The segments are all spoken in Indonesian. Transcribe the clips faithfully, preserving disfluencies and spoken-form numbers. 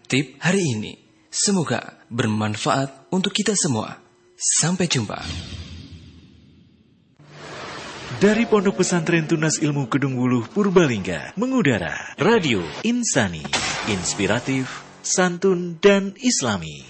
Tip hari ini semoga bermanfaat untuk kita semua. Sampai jumpa. Dari Pondok Pesantren Tunas Ilmu Kedung Wuluh Purbalingga mengudara Radio Insani, inspiratif, santun dan islami.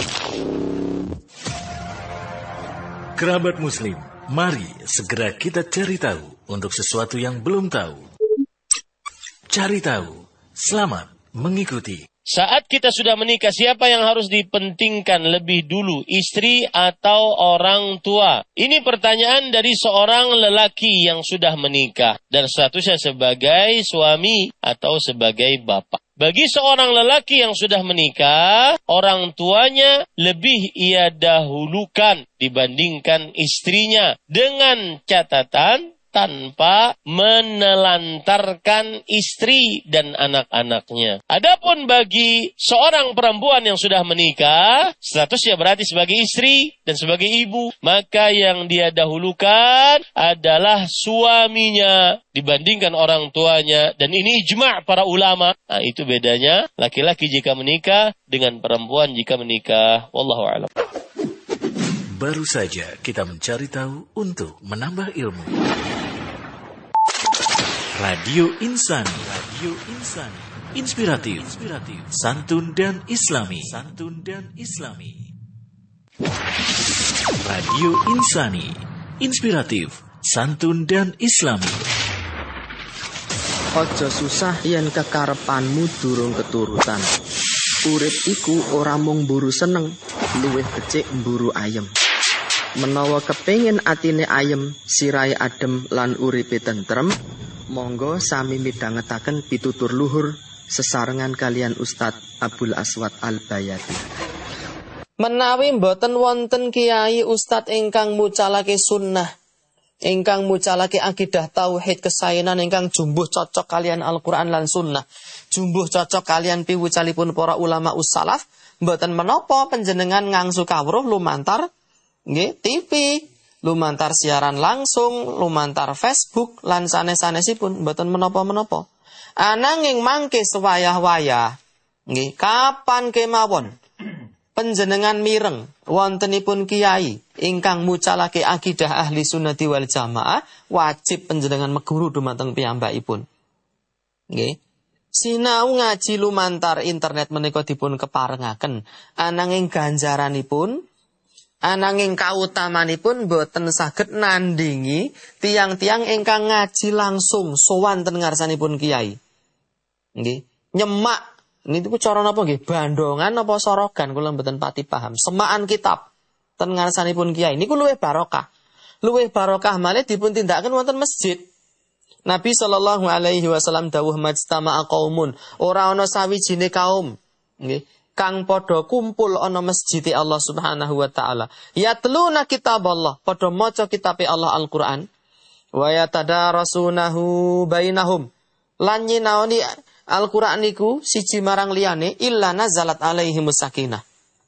Kerabat muslim, mari segera kita cari tahu untuk sesuatu yang belum tahu. Cari tahu, selamat mengikuti. Saat kita sudah menikah, siapa yang harus dipentingkan lebih dulu, istri atau orang tua? Ini pertanyaan dari seorang lelaki yang sudah menikah dan statusnya sebagai suami atau sebagai bapak. Bagi seorang lelaki yang sudah menikah, orang tuanya lebih ia dahulukan dibandingkan istrinya dengan catatan tanpa menelantarkan istri dan anak-anaknya. Adapun bagi seorang perempuan yang sudah menikah, statusnya berarti sebagai istri dan sebagai ibu, maka yang dia dahulukan adalah suaminya dibandingkan orang tuanya. Dan ini ijma' para ulama. Nah, itu bedanya laki-laki jika menikah dengan perempuan jika menikah. Wallahu a'lam. Baru saja kita mencari tahu untuk menambah ilmu. Radio Insani, Radio Insani, inspiratif, inspiratif, santun dan islami, santun dan islami. Radio Insani, inspiratif, santun dan islami. Ojo susah yen kekarepanmu durung keturutan. Urip iku ora mung mburu seneng, luwih becik mburu ayem. Menawa kepengin atine ayem, sirahe adem lan uripe tentrem, monggo sami midhangetaken pitutur luhur sesarengan kalian Ustadz Abdul Aswad Al-Bayati. Menawi mboten wonten kiai Ustadz ingkang mucalake sunnah, ingkang mucalake akidah tauhid kesaenan ingkang jumbuh cocok kalian Al-Qur'an lan sunnah, jumbuh cocok kalian piwucalipun para ulama ussalaf, mboten menapa panjenengan ngangsu kawruh lumantar nggih T V, lumantar siaran langsung, lumantar Facebook lan sanes-sanesipun mboten menapa-menapa. Ananging mangke sewayah-wayah nggih kapan kemawon panjenengan mireng wontenipun kiai ingkang mucalake akidah ahli sunnati wal jamaah, wajib panjenengan meguru dumateng piyambakipun. Nggih. Sinau ngaji lumantar internet menika dipun keparengaken, ananging ganjaranipun ananging kautamanipun boten saged nandingi tiang-tiang ingkang ngaji langsung sowan ten ngarsanipun kiai. Nggih, nyemak niku cara napa nggih? Bandongan napa sorogan kula mboten pati paham. Semakan kitab ten ngarsanipun kiai niku luwih barokah. Luwih barokah malih dipun tindakaken wonten masjid. Nabi sallallahu alaihi wasallam dawuh majtama'a qaumun, ora ana sawijine kaum nggih kang padha kumpul ana masjid Allah Subhanahu wa taala. Yatluna kitaballah, padha maca kitabe Allah Al-Qur'an. Wa yatadarasunahu bainahum. Lan nyinaoni Al-Qur'an niku siji marang liyane illa nazalat alaihimus sakinah.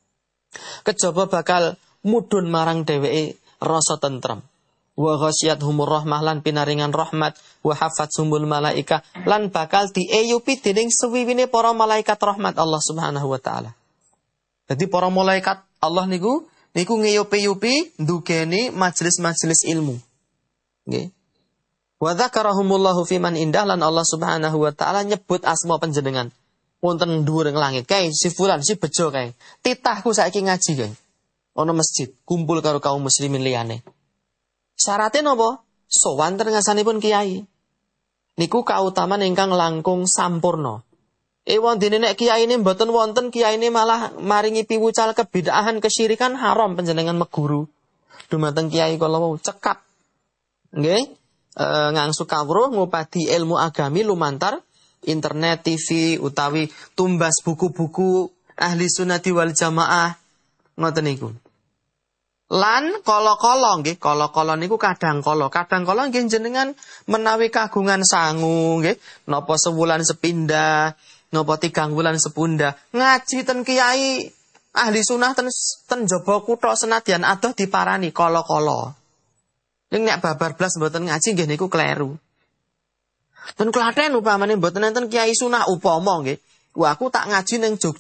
Kejaba bakal mudhun marang dheweke rasa tentrem. Wa ghasyiyatuhumur rahmah lan pinaringan rahmat, wa hafatzumul malaika lan bakal dieyupi dening suwiwine para malaikat rahmat Allah Subhanahu wa taala. Jadi para malaikat Allah niku niku ngeyupi-yupi ndugeni majelis-majelis ilmu. Nggih. Wa dzakarahumullahu fiman indah lan Allah Subhanahu wa taala nyebut asma panjenengan wonten dhuwuring langit. Kae si fulan si bejo kae. Titahku saiki ngaji kae. Ana masjid kumpul karo kaum muslimin liyane. Syaratnya napa? Sowan ten ngarsanipun kiai. Niku kautaman ingkang langkung sampurna. Ewon dene nek kiai ini mboten wonten, kiai ini malah maringi piwucal kebid'ahan kesyirikan, haram panjenengan meguru. Dumateng kiai kala wau cekap. Nggih, e, ngangsu kawruh ngupadi ilmu agami lumantar internet, T V utawi tumbas buku-buku ahli sunnati wal jamaah. Ngoten niku. Lan kala-kala nggih, kala-kala niku kadang kala, kadang kala nggih jenengan menawi kagungan sangu nggih, napa sewulan sepindah, napa tigang wulan sepunda, ngaji ten kiai ahli sunnah ten ten jaba kutha senadyan adoh diparani kala-kala. Ning nek babar blas mboten ngaji nggih niku kleru. Ten Klaten upamane mboten enten kiai sunnah upama nggih. Wah aku tak ngaji ning Jogja